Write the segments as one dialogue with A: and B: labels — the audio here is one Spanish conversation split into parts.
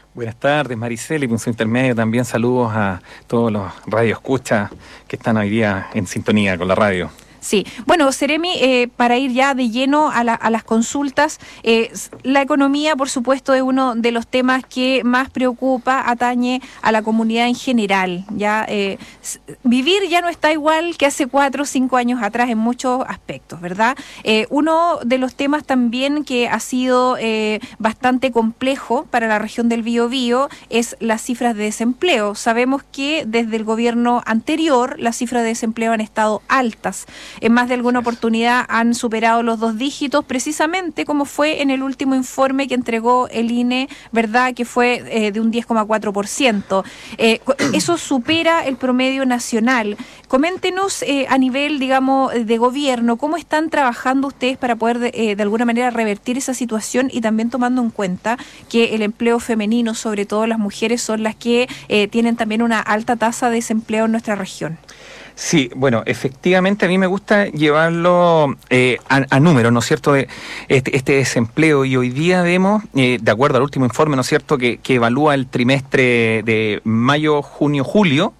A: Buenas tardes, Maricel, y Punto Intermedio. También saludos a todos los radioescuchas que están hoy día en sintonía con la radio.
B: Sí, bueno, Seremi, para ir ya de lleno a las consultas, la economía, por supuesto, es uno de los temas que más preocupa, atañe a la comunidad en general. Ya vivir ya no está igual que hace 4 o 5 años atrás en muchos aspectos, ¿verdad? Uno de los temas también que ha sido bastante complejo para la región del Biobío es las cifras de desempleo. Sabemos que desde el gobierno anterior las cifras de desempleo han estado altas. En más de alguna oportunidad han superado los 2 dígitos, precisamente como fue en el último informe que entregó el INE, ¿verdad?, que fue de un 10,4%. Eso supera el promedio nacional. Coméntenos a nivel, digamos, de gobierno, ¿cómo están trabajando ustedes para poder de alguna manera revertir esa situación y también tomando en cuenta que el empleo femenino, sobre todo las mujeres, son las que tienen también una alta tasa de desempleo en nuestra región?
A: Sí, bueno, efectivamente a mí me gusta llevarlo a números, ¿no es cierto?, de este desempleo, y hoy día vemos, de acuerdo al último informe, ¿no es cierto?, que evalúa el trimestre de mayo, junio, julio,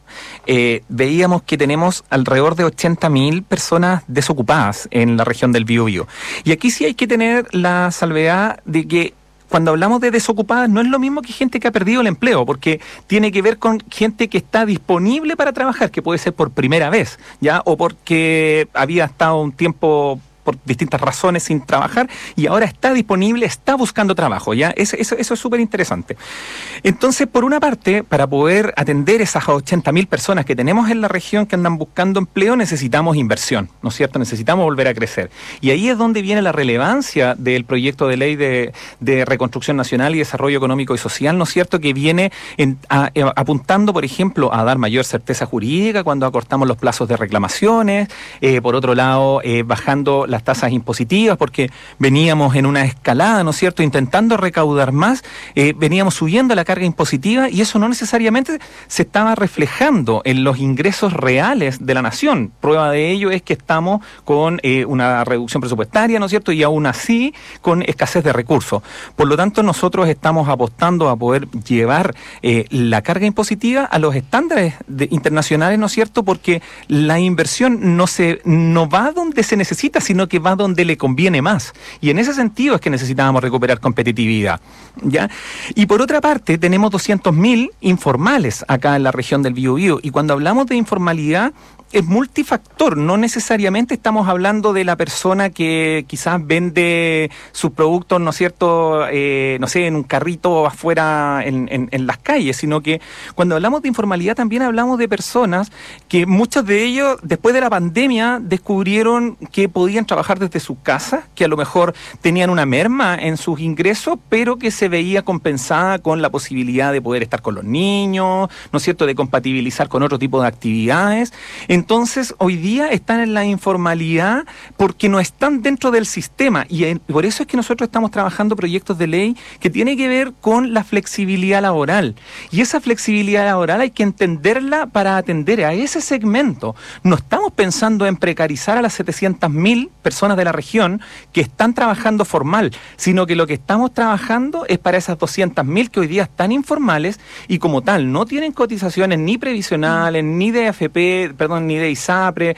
A: veíamos que tenemos alrededor de 80.000 personas desocupadas en la región del Biobío. Y aquí sí hay que tener la salvedad de que cuando hablamos de desocupadas no es lo mismo que gente que ha perdido el empleo, porque tiene que ver con gente que está disponible para trabajar, que puede ser por primera vez, ¿ya? O porque había estado un tiempo por distintas razones sin trabajar y ahora está disponible, está buscando trabajo, ¿ya? Eso es súper interesante. Entonces, por una parte, para poder atender esas 80.000 personas que tenemos en la región que andan buscando empleo, necesitamos inversión, ¿no es cierto? Necesitamos volver a crecer. Y ahí es donde viene la relevancia del proyecto de ley de Reconstrucción Nacional y Desarrollo Económico y Social, ¿no es cierto?, que viene apuntando, por ejemplo, a dar mayor certeza jurídica cuando acortamos los plazos de reclamaciones, por otro lado, bajando las tasas impositivas, porque veníamos en una escalada, ¿no es cierto?, intentando recaudar más, veníamos subiendo la carga impositiva y eso no necesariamente se estaba reflejando en los ingresos reales de la nación. Prueba de ello es que estamos con una reducción presupuestaria, ¿no es cierto?, y aún así con escasez de recursos. Por lo tanto, nosotros estamos apostando a poder llevar la carga impositiva a los estándares internacionales, ¿no es cierto?, porque la inversión no va donde se necesita, sino que va donde le conviene más. Y en ese sentido es que necesitábamos recuperar competitividad, ¿ya? Y por otra parte, tenemos 200.000 informales acá en la región del Biobío. Y cuando hablamos de informalidad, es multifactor, no necesariamente estamos hablando de la persona que quizás vende sus productos, ¿no es cierto?, no sé, en un carrito afuera en las calles, sino que cuando hablamos de informalidad también hablamos de personas que muchos de ellos después de la pandemia descubrieron que podían trabajar desde su casa, que a lo mejor tenían una merma en sus ingresos, pero que se veía compensada con la posibilidad de poder estar con los niños, ¿no es cierto?, de compatibilizar con otro tipo de actividades. Entonces, hoy día están en la informalidad porque no están dentro del sistema y por eso es que nosotros estamos trabajando proyectos de ley que tienen que ver con la flexibilidad laboral. Y esa flexibilidad laboral hay que entenderla para atender a ese segmento. No estamos pensando en precarizar a las 700.000 personas de la región que están trabajando formal, sino que lo que estamos trabajando es para esas 200.000 que hoy día están informales y como tal no tienen cotizaciones ni previsionales, ni de AFP, ni de ISAPRE,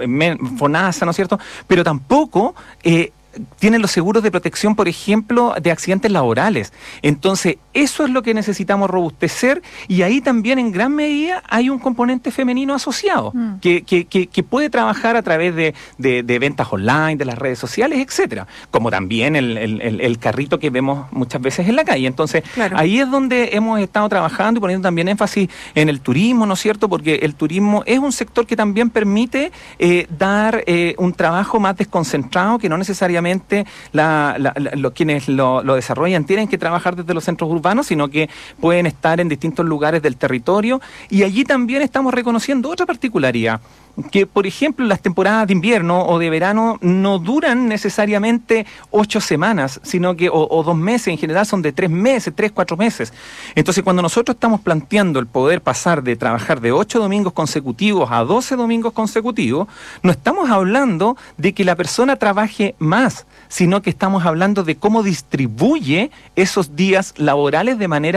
A: FONASA, ¿no es cierto?, pero tampoco tienen los seguros de protección, por ejemplo, de accidentes laborales. Entonces, eso es lo que necesitamos robustecer y ahí también en gran medida hay un componente femenino asociado que puede trabajar a través de ventas online, de las redes sociales, etcétera, como también el carrito que vemos muchas veces en la calle. Entonces, claro, ahí es donde hemos estado trabajando y poniendo también énfasis en el turismo, ¿no es cierto?, porque el turismo es un sector que también permite dar un trabajo más desconcentrado, que no necesariamente quienes lo desarrollan tienen que trabajar desde los centros urbanos, sino que pueden estar en distintos lugares del territorio. Y allí también estamos reconociendo otra particularidad, que por ejemplo las temporadas de invierno o de verano no duran necesariamente 8 semanas, sino que o 2 meses, en general son de 3 meses, 3, 4 meses. Entonces cuando nosotros estamos planteando el poder pasar de trabajar de 8 domingos consecutivos a 12 domingos consecutivos, no estamos hablando de que la persona trabaje más, sino que estamos hablando de cómo distribuye esos días laborales de manera